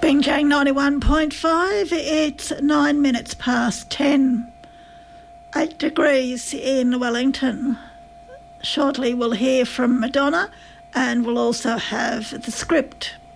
Spring Jang 91.5, it's 9 minutes past 10. 8 degrees in Wellington. Shortly we'll hear from Madonna and we'll also have the script